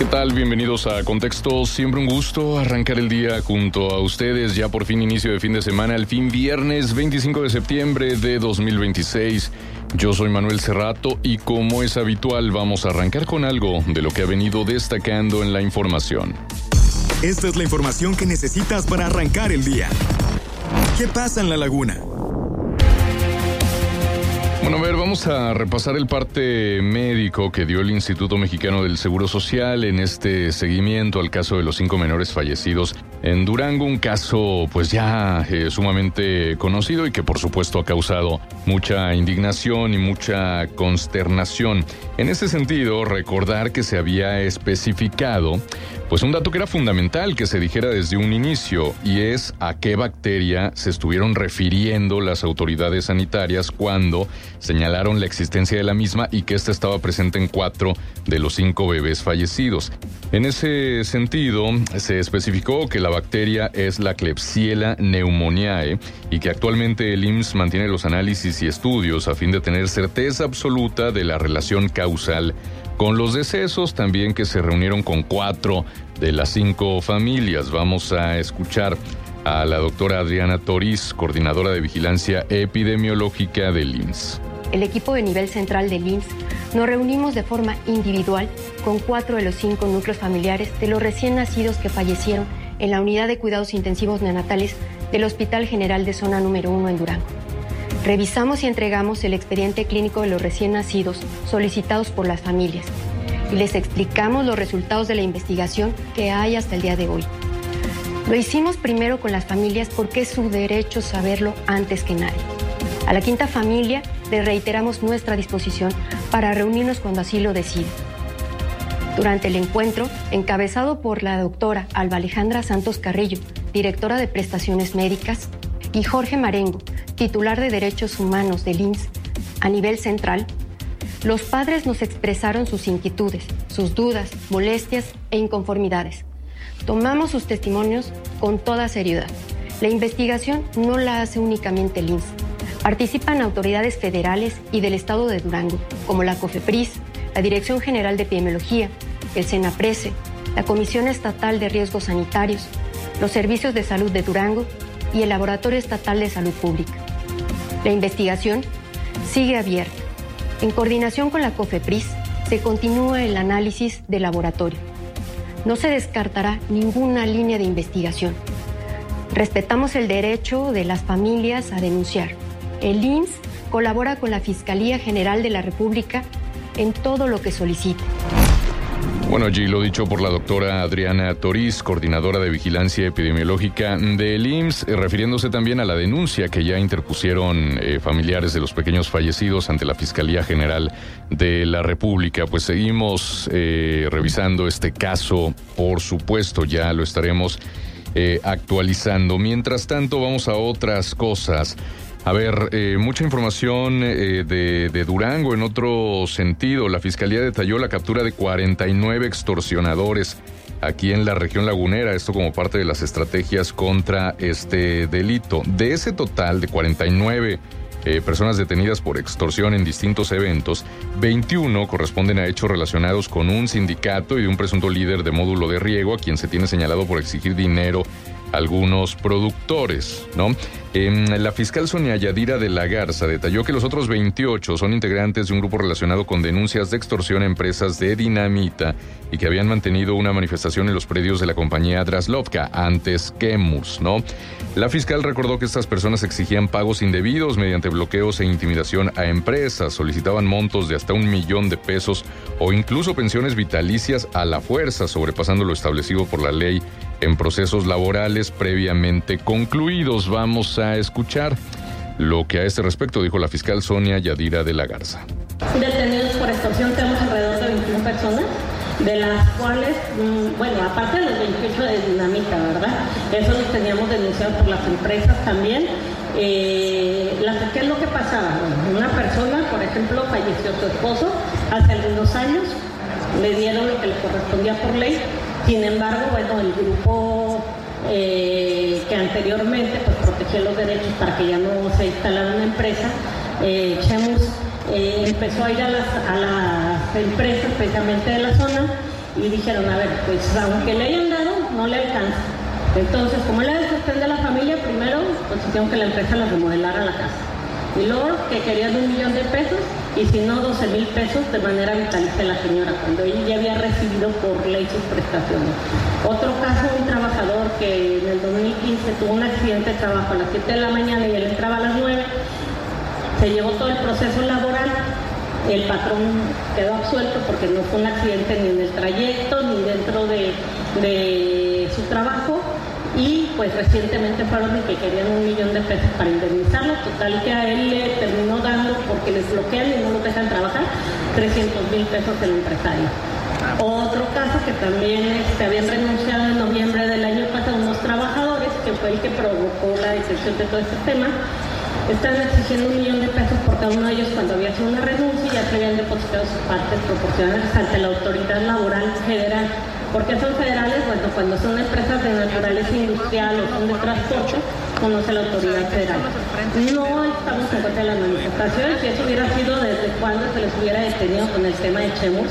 ¿Qué tal? Bienvenidos a Contexto. Siempre un gusto arrancar el día junto a ustedes. Ya por fin inicio de fin de semana, al fin viernes 25 de septiembre de 2026. Yo soy Manuel Cerrato y como es habitual vamos a arrancar con algo de lo que ha venido destacando en la información. Esta es la información que necesitas para arrancar el día. ¿Qué pasa en La Laguna? Bueno, a ver, vamos a repasar el parte médico que dio el Instituto Mexicano del Seguro Social en este seguimiento al caso de los 5 menores fallecidos en Durango, un caso pues ya sumamente conocido y que por supuesto ha causado mucha indignación y mucha consternación. En ese sentido, recordar que se había especificado pues un dato que era fundamental que se dijera desde un inicio, y es a qué bacteria se estuvieron refiriendo las autoridades sanitarias cuando señalaron la existencia de la misma y que ésta estaba presente en 4 de los 5 bebés fallecidos. En ese sentido, se especificó que la bacteria es la Klebsiella pneumoniae y que actualmente el IMSS mantiene los análisis y estudios a fin de tener certeza absoluta de la relación causal con los decesos, también que se reunieron con 4 de las 5 familias. Vamos a escuchar a la doctora Adriana Toriz, coordinadora de vigilancia epidemiológica del IMSS. El equipo de nivel central del IMSS nos reunimos de forma individual con 4 de los 5 núcleos familiares de los recién nacidos que fallecieron en la unidad de cuidados intensivos neonatales del Hospital General de Zona Número 1 en Durango. Revisamos y entregamos el expediente clínico de los recién nacidos solicitados por las familias y les explicamos los resultados de la investigación que hay hasta el día de hoy. Lo hicimos primero con las familias porque es su derecho saberlo antes que nadie. A la quinta familia le reiteramos nuestra disposición para reunirnos cuando así lo decida. Durante el encuentro, encabezado por la doctora Alba Alejandra Santos Carrillo, directora de Prestaciones Médicas, y Jorge Marengo, titular de Derechos Humanos del IMSS a nivel central, los padres nos expresaron sus inquietudes, sus dudas, molestias e inconformidades. Tomamos sus testimonios con toda seriedad. La investigación no la hace únicamente el IMSS. Participan autoridades federales y del estado de Durango, como la COFEPRIS, la Dirección General de Epidemiología, el SENAPRESE, la Comisión Estatal de Riesgos Sanitarios, los Servicios de Salud de Durango y el Laboratorio Estatal de Salud Pública. La investigación sigue abierta. En coordinación con la COFEPRIS, se continúa el análisis de laboratorio. No se descartará ninguna línea de investigación. Respetamos el derecho de las familias a denunciar. El IMSS colabora con la Fiscalía General de la República en todo lo que solicite. Bueno, allí lo dicho por la doctora Adriana Toriz, coordinadora de vigilancia epidemiológica del IMSS, refiriéndose también a la denuncia que ya interpusieron familiares de los pequeños fallecidos ante la Fiscalía General de la República. Pues seguimos revisando este caso, por supuesto, ya lo estaremos actualizando. Mientras tanto, vamos a otras cosas. A ver, mucha información de Durango en otro sentido. La Fiscalía detalló la captura de 49 extorsionadores aquí en la región lagunera, esto como parte de las estrategias contra este delito. De ese total de 49 personas detenidas por extorsión en distintos eventos, 21 corresponden a hechos relacionados con un sindicato y de un presunto líder de módulo de riego a quien se tiene señalado por exigir dinero a algunos productores, ¿no? La fiscal Sonia Yadira de la Garza detalló que los otros 28 son integrantes de un grupo relacionado con denuncias de extorsión a empresas de dinamita y que habían mantenido una manifestación en los predios de la compañía Draslovka, antes Chemus, ¿no? La fiscal recordó que estas personas exigían pagos indebidos mediante bloqueos e intimidación a empresas, solicitaban montos de hasta $1 millón o incluso pensiones vitalicias a la fuerza, sobrepasando lo establecido por la ley en procesos laborales previamente concluidos. Vamos a escuchar lo que a este respecto dijo la fiscal Sonia Yadira de la Garza. Detenidos por extorsión tenemos alrededor de 21 personas, de las cuales, bueno, aparte de los 28 de dinamita, ¿verdad? Eso los teníamos denunciados por las empresas también. ¿Qué es lo que pasaba? Bueno, una persona, por ejemplo, falleció su esposo hace algunos años, le dieron lo que le correspondía por ley. Sin embargo, bueno, el grupo que anteriormente pues, protegía los derechos para que ya no se instalara una empresa, Chemus, empezó a ir a las empresas precisamente de la zona y dijeron, a ver, pues aunque le hayan dado, no le alcanza. Entonces, como era el sostén de la familia, primero pues hicieron que la empresa la remodelara la casa. Y luego que querían 1 millón de pesos, y si no 12,000 pesos de manera vitalicia la señora, cuando ella ya había recibido por ley sus prestaciones. Otro caso, un trabajador que en el 2015 tuvo un accidente de trabajo a las 7 de la mañana y él entraba a las 9, se llevó todo el proceso laboral, el patrón quedó absuelto porque no fue un accidente ni en el trayecto ni dentro de su trabajo, y pues recientemente fueron de que querían 1 millón de pesos para indemnizarlo, total que a él le terminó dando, porque les bloquean y no lo dejan trabajar, 300,000 pesos el empresario. Otro caso que también habían renunciado en noviembre del año pasado unos trabajadores, que fue el que provocó la decepción de todo este tema, están exigiendo 1 millón de pesos por cada uno de ellos cuando había hecho una renuncia y ya se habían depositado sus partes proporcionales ante la autoridad laboral federal. ¿Por qué son federales? Bueno, cuando son empresas de naturaleza industrial o son de transporte, conoce la autoridad federal. No estamos en contra de las manifestaciones, si eso hubiera sido desde cuando se les hubiera detenido con el tema de Chemus,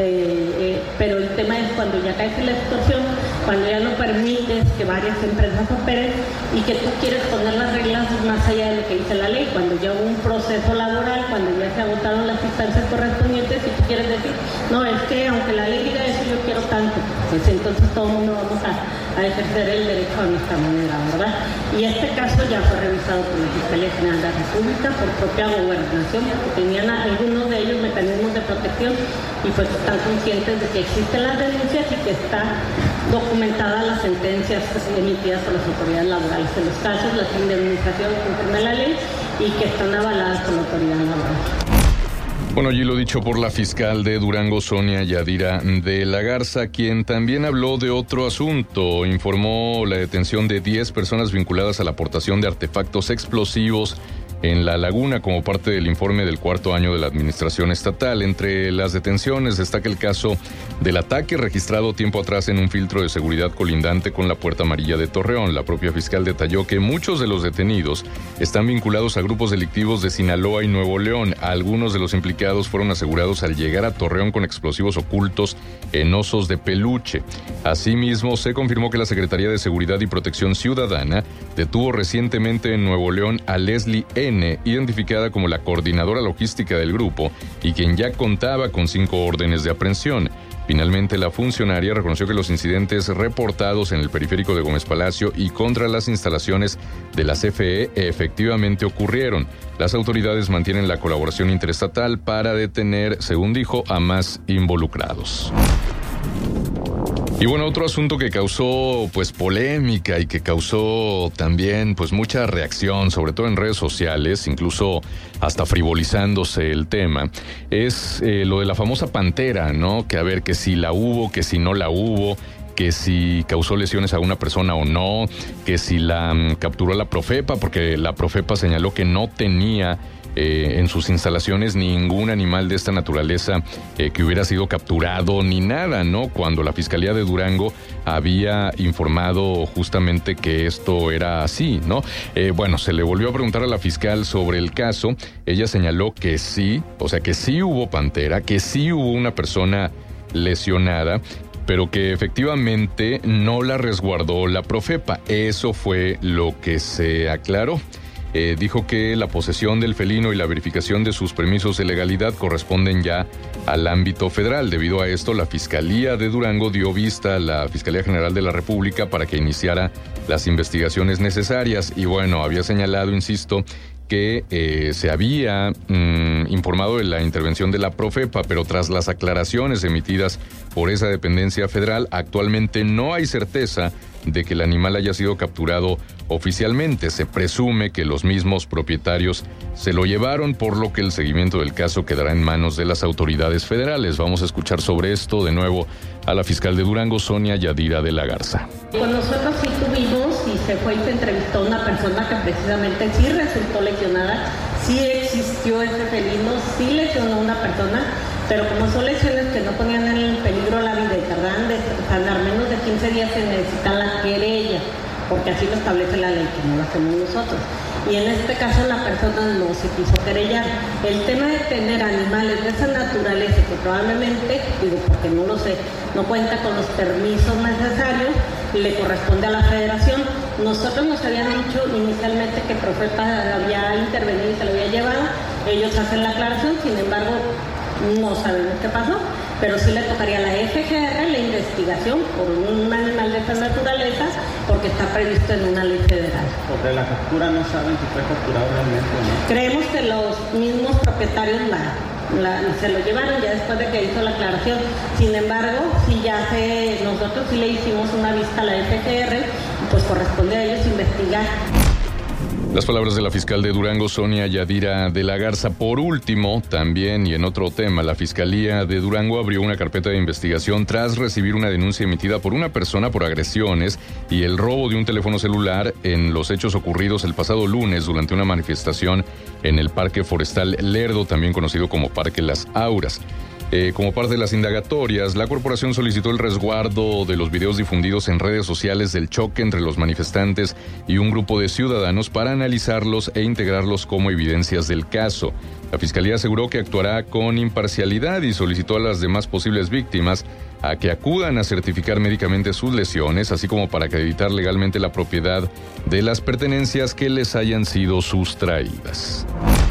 pero el tema es cuando ya caes en la extorsión, cuando ya no permites que varias empresas operen y que tú quieres poner las reglas más allá de lo que dice la ley, cuando ya hubo un proceso laboral, cuando ya se agotaron las instancias correspondientes y tú quieres decir, no, es que aunque la ley diga eso, yo quiero tanto, pues entonces todo el mundo vamos a ejercer el derecho a nuestra manera, ¿verdad? Y este caso ya fue revisado por la Fiscalía General de la República, por propia gobernación, porque tenían algunos de ellos mecanismos de protección y pues están conscientes de que existen las denuncias y que está documentada las sentencias emitidas por las autoridades laborales en los casos, las indemnizaciones conforme a la ley y que están avaladas por la autoridad laboral. Bueno, allí lo dicho por la fiscal de Durango, Sonia Yadira de la Garza, quien también habló de otro asunto. Informó la detención de 10 personas vinculadas a la aportación de artefactos explosivos en La Laguna como parte del informe del 4º año de la administración estatal. Entre las detenciones destaca el caso del ataque registrado tiempo atrás en un filtro de seguridad colindante con la Puerta Amarilla de Torreón. La propia fiscal detalló que muchos de los detenidos están vinculados a grupos delictivos de Sinaloa y Nuevo León. Algunos de los implicados fueron asegurados al llegar a Torreón con explosivos ocultos en osos de peluche. Asimismo, se confirmó que la Secretaría de Seguridad y Protección Ciudadana detuvo recientemente en Nuevo León a Leslie N., identificada como la coordinadora logística del grupo y quien ya contaba con 5 órdenes de aprehensión. Finalmente, la funcionaria reconoció que los incidentes reportados en el periférico de Gómez Palacio y contra las instalaciones de la CFE efectivamente ocurrieron. Las autoridades mantienen la colaboración interestatal para detener, según dijo, a más involucrados. Y bueno, otro asunto que causó pues polémica y que causó también pues mucha reacción, sobre todo en redes sociales, incluso hasta frivolizándose el tema, es lo de la famosa pantera, ¿no? Que a ver, que si la hubo, que si no la hubo, que si causó lesiones a una persona o no, que si la capturó la Profepa, porque la Profepa señaló que no tenía en sus instalaciones ningún animal de esta naturaleza que hubiera sido capturado ni nada, ¿no? Cuando la Fiscalía de Durango había informado justamente que esto era así, ¿no? Bueno, se le volvió a preguntar a la fiscal sobre el caso. Ella señaló que sí, o sea, que sí hubo pantera, que sí hubo una persona lesionada, pero que efectivamente no la resguardó la Profepa. Eso fue lo que se aclaró. Dijo que la posesión del felino y la verificación de sus permisos de legalidad corresponden ya al ámbito federal. Debido a esto, la Fiscalía de Durango dio vista a la Fiscalía General de la República para que iniciara las investigaciones necesarias. Y bueno, había señalado, insisto, que se había informado de la intervención de la Profepa, pero tras las aclaraciones emitidas por esa dependencia federal, actualmente no hay certeza de que el animal haya sido capturado oficialmente. Se presume que los mismos propietarios se lo llevaron, por lo que el seguimiento del caso quedará en manos de las autoridades federales. Vamos a escuchar sobre esto de nuevo a la fiscal de Durango, Sonia Yadira de la Garza. Con nosotros sí tuvimos y se fue y se entrevistó a una persona que precisamente sí resultó lesionada, sí existió ese felino, sí lesionó a una persona, pero como son lesiones que no ponían en peligro la vida y tardan de tardar menos de 15 días se necesita la querella, porque así lo establece la ley, que no lo hacemos nosotros. y en este caso la persona no se quiso querellar. El tema de tener animales de esa naturaleza que probablemente, digo porque no lo sé, no cuenta con los permisos necesarios, le corresponde a la federación. Nosotros nos habían dicho inicialmente que Profepa había intervenido y se lo había llevado, ellos hacen la aclaración, sin embargo no sabemos qué pasó, pero sí le tocaría a la FGR la investigación por un animal de esta naturaleza, porque está previsto en una ley federal. Sobre la captura no saben si fue capturado realmente o no. Creemos que los mismos propietarios se lo llevaron ya después de que hizo la aclaración. Sin embargo, nosotros sí le hicimos una vista a la FGR, pues corresponde a ellos investigar. Las palabras de la fiscal de Durango, Sonia Yadira de la Garza. Por último, también y en otro tema, la Fiscalía de Durango abrió una carpeta de investigación tras recibir una denuncia emitida por una persona por agresiones y el robo de un teléfono celular en los hechos ocurridos el pasado lunes durante una manifestación en el Parque Forestal Lerdo, también conocido como Parque Las Auras. Como parte de las indagatorias, la corporación solicitó el resguardo de los videos difundidos en redes sociales del choque entre los manifestantes y un grupo de ciudadanos para analizarlos e integrarlos como evidencias del caso. La Fiscalía aseguró que actuará con imparcialidad y solicitó a las demás posibles víctimas a que acudan a certificar médicamente sus lesiones, así como para acreditar legalmente la propiedad de las pertenencias que les hayan sido sustraídas.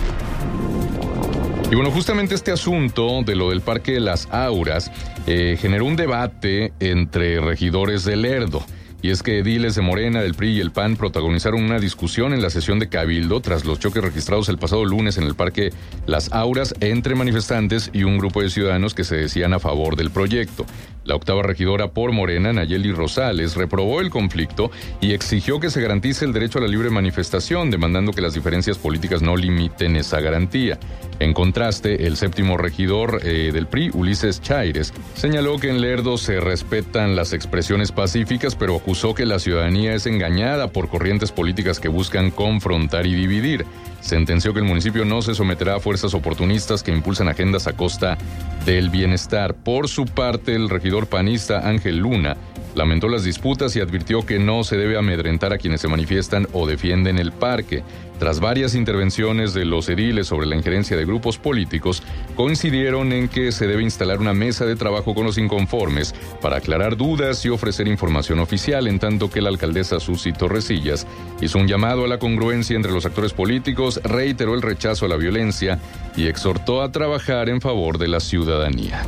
Y bueno, justamente este asunto de lo del Parque de Las Auras generó un debate entre regidores de Lerdo. Y es que ediles de Morena, del PRI y el PAN protagonizaron una discusión en la sesión de Cabildo tras los choques registrados el pasado lunes en el Parque Las Auras entre manifestantes y un grupo de ciudadanos que se decían a favor del proyecto. La octava regidora por Morena, Nayeli Rosales, reprobó el conflicto y exigió que se garantice el derecho a la libre manifestación, demandando que las diferencias políticas no limiten esa garantía. En contraste, el séptimo regidor del PRI, Ulises Chaires, señaló que en Lerdo se respetan las expresiones pacíficas, pero acusó que la ciudadanía es engañada por corrientes políticas que buscan confrontar y dividir. Sentenció que el municipio no se someterá a fuerzas oportunistas que impulsan agendas a costa del bienestar. Por su parte, el regidor panista Ángel Luna lamentó las disputas y advirtió que no se debe amedrentar a quienes se manifiestan o defienden el parque. Tras varias intervenciones de los ediles sobre la injerencia de grupos políticos, coincidieron en que se debe instalar una mesa de trabajo con los inconformes para aclarar dudas y ofrecer información oficial, en tanto que la alcaldesa Susi Torresillas hizo un llamado a la congruencia entre los actores políticos, reiteró el rechazo a la violencia y exhortó a trabajar en favor de la ciudadanía.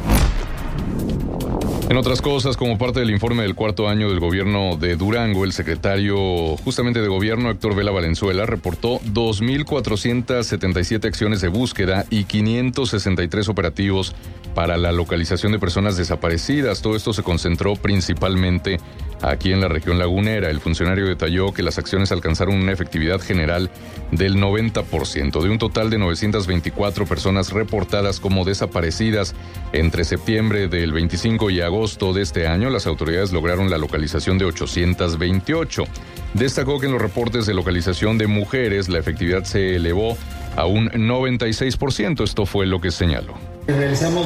En otras cosas, como parte del informe del cuarto año del gobierno de Durango, el secretario justamente de gobierno, Héctor Vela Valenzuela, reportó 2,477 acciones de búsqueda y 563 operativos para la localización de personas desaparecidas. Todo esto se concentró principalmente aquí en la región lagunera. El funcionario detalló que las acciones alcanzaron una efectividad general del 90%, de un total de 924 personas reportadas como desaparecidas entre septiembre del 25 y agosto de este año. Las autoridades lograron la localización de 828. Destacó que en los reportes de localización de mujeres la efectividad se elevó a un 96%. Esto fue lo que señaló. Realizamos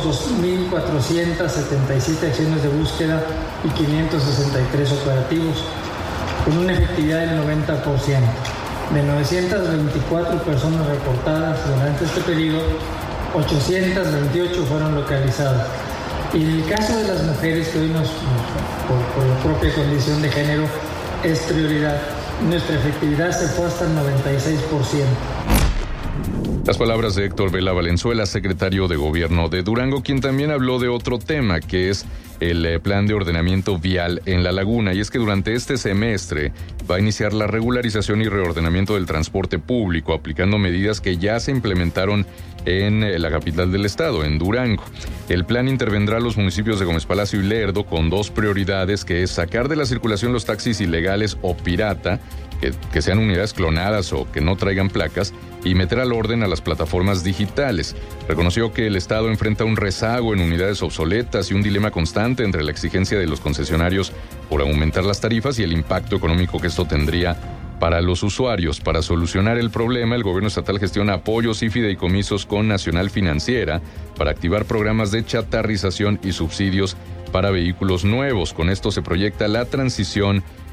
2,477 acciones de búsqueda y 563 operativos, con una efectividad del 90%. De 924 personas reportadas durante este periodo, 828 fueron localizadas. Y en el caso de las mujeres, que hoy por la propia condición de género es prioridad, nuestra efectividad se fue hasta el 96%. Las palabras de Héctor Vela Valenzuela, secretario de Gobierno de Durango, quien también habló de otro tema, que es el plan de ordenamiento vial en la laguna. Y es que durante este semestre va a iniciar la regularización y reordenamiento del transporte público, aplicando medidas que ya se implementaron en la capital del estado, en Durango. El plan intervendrá a los municipios de Gómez Palacio y Lerdo con dos prioridades, que es sacar de la circulación los taxis ilegales o pirata, que sean unidades clonadas o que no traigan placas, y meter al orden a las plataformas digitales. Reconoció que el Estado enfrenta un rezago en unidades obsoletas y un dilema constante entre la exigencia de los concesionarios por aumentar las tarifas y el impacto económico que esto tendría para los usuarios. Para solucionar el problema, el gobierno estatal gestiona apoyos y fideicomisos con Nacional Financiera para activar programas de chatarrización y subsidios para vehículos nuevos. Con esto se proyecta la transición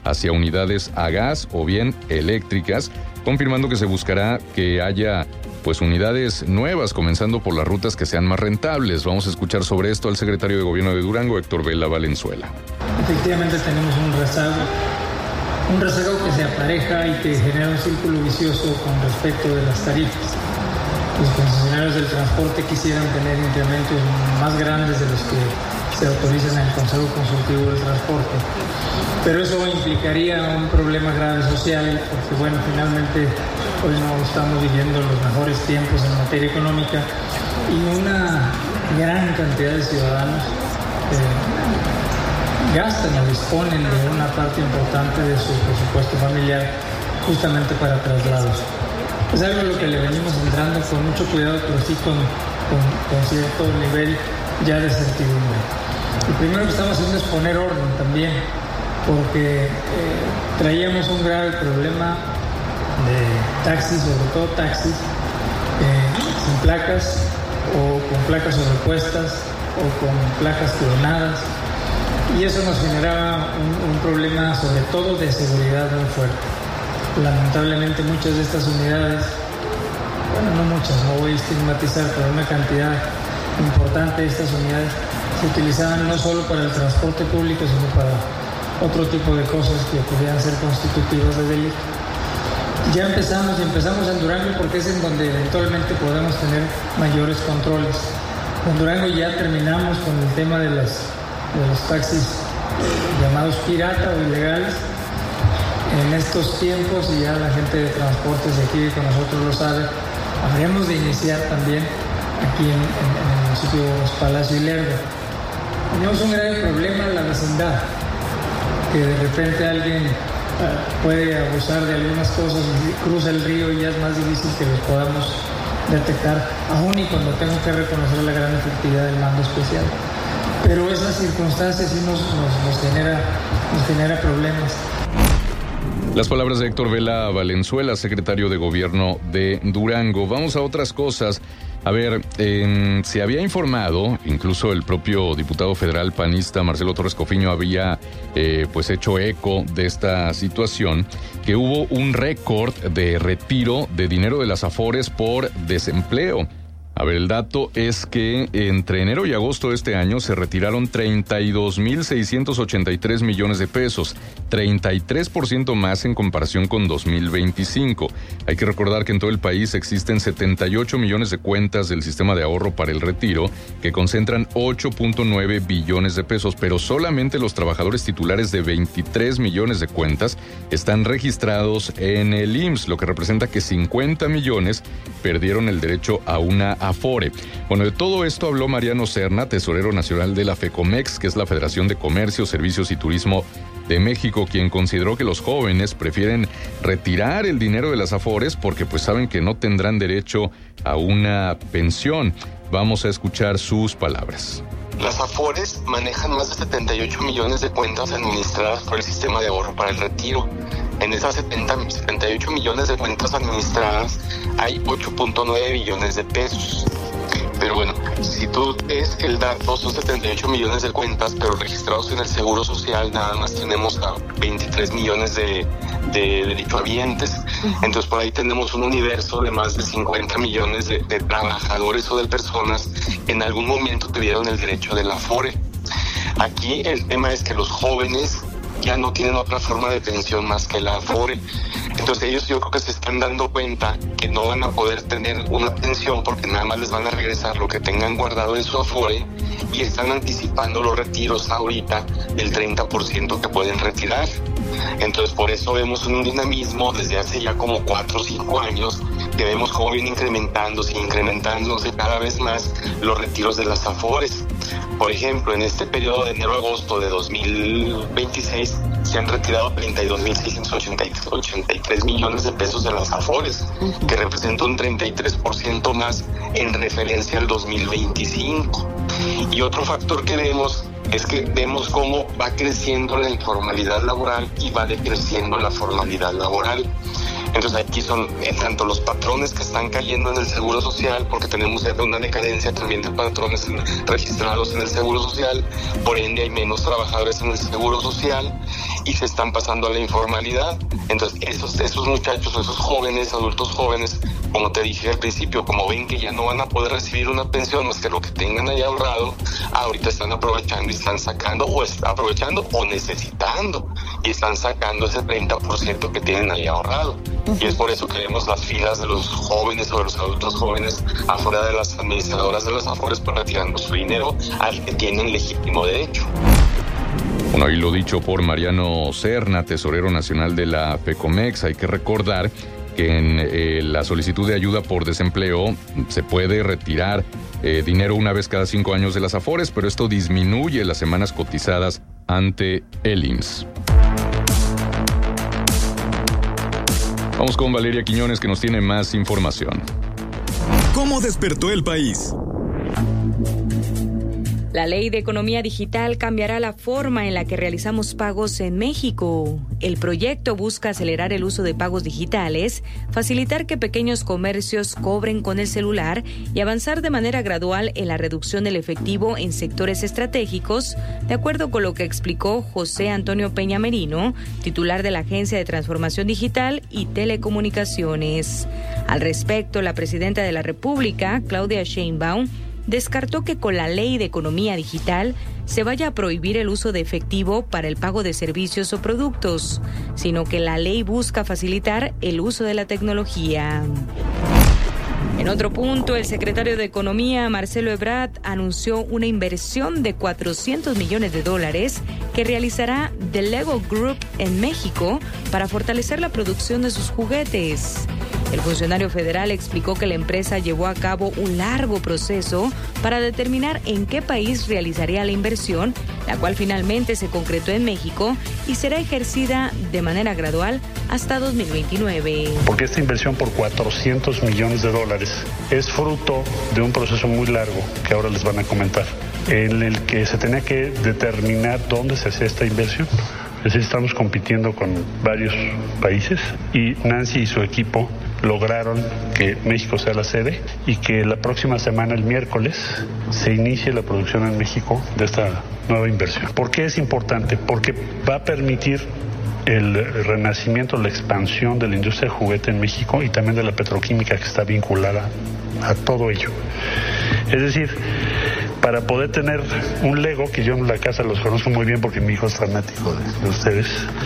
hacia unidades a gas o bien eléctricas, confirmando que se buscará que haya unidades nuevas, comenzando por las rutas que sean más rentables. Vamos a escuchar sobre esto al secretario de Gobierno de Durango, Héctor Vela Valenzuela. Efectivamente tenemos un rezago que se apareja y que genera un círculo vicioso con respecto de las tarifas. Los concesionarios del transporte quisieran tener incrementos más grandes de los que se autorizan en el Consejo Consultivo del Transporte. Pero eso implicaría un problema grave social, porque finalmente hoy no estamos viviendo los mejores tiempos en materia económica y una gran cantidad de ciudadanos gastan o disponen de una parte importante de su presupuesto familiar justamente para traslados. Es algo a lo que le venimos entrando con mucho cuidado, pero sí con cierto nivel ya de certidumbre. Lo primero que estamos haciendo es poner orden también, porque traíamos un grave problema de taxis, sobre todo taxis, sin placas o con placas sobrepuestas o con placas clonadas, y eso nos generaba un problema sobre todo de seguridad muy fuerte. Lamentablemente muchas de estas unidades, no muchas, no voy a estigmatizar, pero una cantidad importante de estas unidades se utilizaban no solo para el transporte público, sino para otro tipo de cosas que podían ser constitutivas de delito. Ya empezamos en Durango porque es en donde eventualmente podemos tener mayores controles. En Durango ya terminamos con el tema de los taxis llamados pirata o ilegales. En estos tiempos, y ya la gente de transportes de aquí con nosotros lo sabe, habríamos de iniciar también aquí en el municipio de Palacio y Lerdo. Tenemos un grave problema en la vecindad, que de repente alguien puede abusar de algunas cosas y cruza el río y ya es más difícil que los podamos detectar, aún y cuando tengo que reconocer la gran efectividad del mando especial. Pero esas circunstancias sí nos genera problemas. Las palabras de Héctor Vela Valenzuela, secretario de Gobierno de Durango. Vamos a otras cosas. A ver, se había informado, incluso el propio diputado federal panista Marcelo Torres Cofiño había hecho eco de esta situación, que hubo un récord de retiro de dinero de las Afores por desempleo. A ver, el dato es que entre enero y agosto de este año se retiraron 32,683 millones de pesos, 33% más en comparación con 2025. Hay que recordar que en todo el país existen 78 millones de cuentas del sistema de ahorro para el retiro que concentran 8.9 billones de pesos, pero solamente los trabajadores titulares de 23 millones de cuentas están registrados en el IMSS, lo que representa que 50 millones perdieron el derecho a una Afore. Bueno, de todo esto habló Mariano Serna, tesorero nacional de la FECOMEX, que es la Federación de Comercio, Servicios y Turismo de México, quien consideró que los jóvenes prefieren retirar el dinero de las Afores porque saben que no tendrán derecho a una pensión. Vamos a escuchar sus palabras. Las Afores manejan más de 78 millones de cuentas administradas por el sistema de ahorro para el retiro. En esas 78 millones de cuentas administradas hay 8.9 billones de pesos. Pero bueno, si tú ves el dato, son 78 millones de cuentas, pero registrados en el Seguro Social nada más tenemos a 23 millones de derechohabientes. Entonces por ahí tenemos un universo de más de 50 millones de trabajadores o de personas que en algún momento tuvieron el derecho de la Afore. Aquí el tema es que los jóvenes ya no tienen otra forma de pensión más que la Afore. Entonces ellos yo creo que se están dando cuenta que no van a poder tener una pensión porque nada más les van a regresar lo que tengan guardado en su Afore y están anticipando los retiros ahorita del 30% que pueden retirar. Entonces por eso vemos un dinamismo desde hace ya como 4 o 5 años que vemos cómo viene incrementándose cada vez más los retiros de las Afores. Por ejemplo, en este periodo de enero-agosto de 2026 se han retirado 32,683 millones de pesos de las Afores, que representa un 33% más en referencia al 2025. Y otro factor que vemos es que vemos cómo va creciendo la informalidad laboral y va decreciendo la formalidad laboral. Entonces aquí son tanto los patrones que están cayendo en el Seguro Social, porque tenemos ya una decadencia también de patrones registrados en el Seguro Social, por ende hay menos trabajadores en el Seguro Social, y se están pasando a la informalidad. Entonces esos muchachos, esos jóvenes, adultos jóvenes, como te dije al principio, como ven que ya no van a poder recibir una pensión más que lo que tengan ahí ahorrado, ahorita están aprovechando y están sacando, o necesitando, y están sacando ese 30% que tienen ahí ahorrado. Y es por eso que vemos las filas de los jóvenes o de los adultos jóvenes afuera de las administradoras de las Afores para retirando su dinero al que tienen legítimo derecho. Bueno, y lo dicho por Mariano Serna, tesorero nacional de la FECOMEX, hay que recordar que en la solicitud de ayuda por desempleo se puede retirar dinero una vez cada 5 años de las Afores, pero esto disminuye las semanas cotizadas ante el IMSS. Vamos con Valeria Quiñones, que nos tiene más información. ¿Cómo despertó el país? La Ley de Economía Digital cambiará la forma en la que realizamos pagos en México. El proyecto busca acelerar el uso de pagos digitales, facilitar que pequeños comercios cobren con el celular y avanzar de manera gradual en la reducción del efectivo en sectores estratégicos, de acuerdo con lo que explicó José Antonio Peña Merino, titular de la Agencia de Transformación Digital y Telecomunicaciones. Al respecto, la presidenta de la República, Claudia Sheinbaum, descartó que con la Ley de Economía Digital se vaya a prohibir el uso de efectivo para el pago de servicios o productos, sino que la ley busca facilitar el uso de la tecnología. En otro punto, el secretario de Economía, Marcelo Ebrard, anunció una inversión de $400 millones que realizará The Lego Group en México para fortalecer la producción de sus juguetes. El funcionario federal explicó que la empresa llevó a cabo un largo proceso para determinar en qué país realizaría la inversión, la cual finalmente se concretó en México y será ejercida de manera gradual hasta 2029. Porque esta inversión por $400 millones es fruto de un proceso muy largo que ahora les van a comentar, en el que se tenía que determinar dónde se hacía esta inversión. Es decir, estamos compitiendo con varios países y Nancy y su equipo lograron que México sea la sede y que la próxima semana, el miércoles, se inicie la producción en México de esta nueva inversión. ¿Por qué es importante? Porque va a permitir el renacimiento, la expansión de la industria de juguete en México y también de la petroquímica que está vinculada a todo ello. Es decir, para poder tener un Lego, que yo en la casa los conozco muy bien porque mi hijo es fanático de ustedes,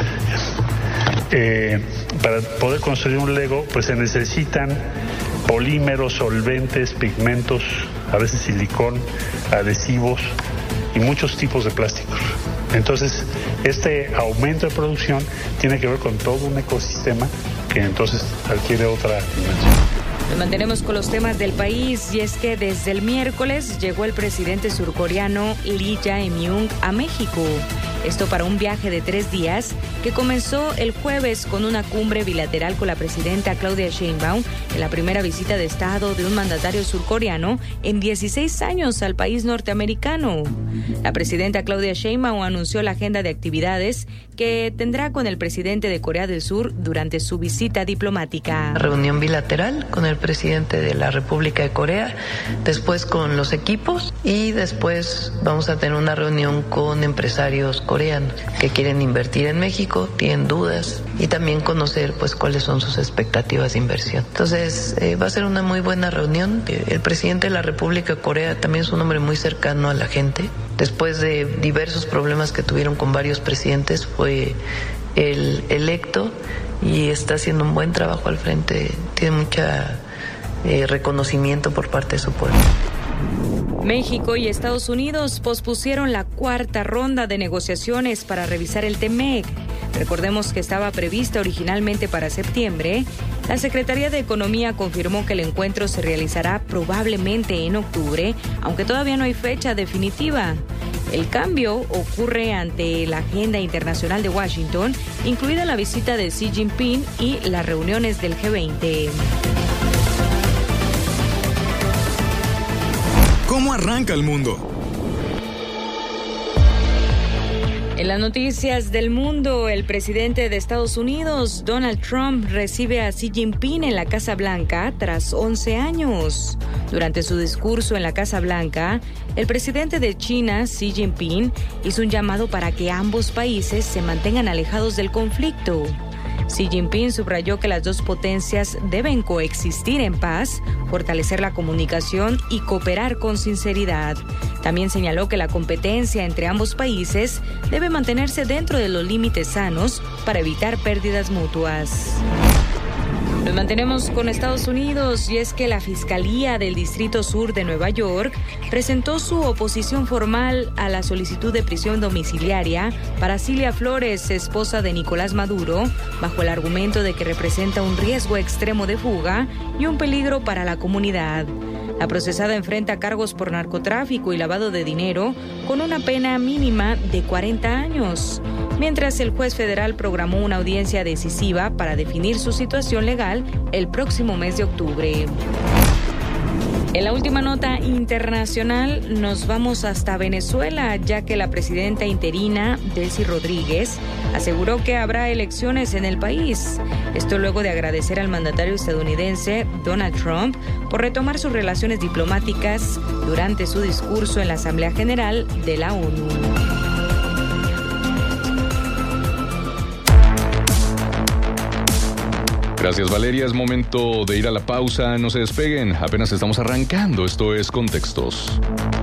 para poder construir un Lego, pues se necesitan polímeros, solventes, pigmentos, a veces silicón, adhesivos y muchos tipos de plásticos. Entonces, este aumento de producción tiene que ver con todo un ecosistema que entonces adquiere otra dimensión. Nos mantenemos con los temas del país y es que desde el miércoles llegó el presidente surcoreano Lee Jae-myung a México. Esto para un viaje de 3 días que comenzó el jueves con una cumbre bilateral con la presidenta Claudia Sheinbaum en la primera visita de Estado de un mandatario surcoreano en 16 años al país norteamericano. La presidenta Claudia Sheinbaum anunció la agenda de actividades que tendrá con el presidente de Corea del Sur durante su visita diplomática. Reunión bilateral con el presidente de la República de Corea, después con los equipos y después vamos a tener una reunión con empresarios coreanos que quieren invertir en México, tienen dudas y también conocer pues cuáles son sus expectativas de inversión. Entonces va a ser una muy buena reunión. El presidente de la República de Corea también es un hombre muy cercano a la gente. Después de diversos problemas que tuvieron con varios presidentes, fue el electo y está haciendo un buen trabajo al frente. Tiene mucha reconocimiento por parte de su pueblo. México y Estados Unidos pospusieron la 4ª ronda de negociaciones para revisar el TEMEC. Recordemos que estaba prevista originalmente para septiembre. La Secretaría de Economía confirmó que el encuentro se realizará probablemente en octubre, aunque todavía no hay fecha definitiva. El cambio ocurre ante la agenda internacional de Washington, incluida la visita de Xi Jinping y las reuniones del G20. ¿Cómo arranca el mundo? En las noticias del mundo, el presidente de Estados Unidos, Donald Trump, recibe a Xi Jinping en la Casa Blanca tras 11 años. Durante su discurso en la Casa Blanca, el presidente de China, Xi Jinping, hizo un llamado para que ambos países se mantengan alejados del conflicto. Xi Jinping subrayó que las dos potencias deben coexistir en paz, fortalecer la comunicación y cooperar con sinceridad. También señaló que la competencia entre ambos países debe mantenerse dentro de los límites sanos para evitar pérdidas mutuas. Nos mantenemos con Estados Unidos y es que la Fiscalía del Distrito Sur de Nueva York presentó su oposición formal a la solicitud de prisión domiciliaria para Cilia Flores, esposa de Nicolás Maduro, bajo el argumento de que representa un riesgo extremo de fuga y un peligro para la comunidad. La procesada enfrenta cargos por narcotráfico y lavado de dinero con una pena mínima de 40 años, mientras el juez federal programó una audiencia decisiva para definir su situación legal el próximo mes de octubre. En la última nota internacional nos vamos hasta Venezuela, ya que la presidenta interina, Delcy Rodríguez, aseguró que habrá elecciones en el país. Esto luego de agradecer al mandatario estadounidense Donald Trump por retomar sus relaciones diplomáticas durante su discurso en la Asamblea General de la ONU. Gracias, Valeria. Es momento de ir a la pausa. No se despeguen. Apenas estamos arrancando. Esto es Contextos.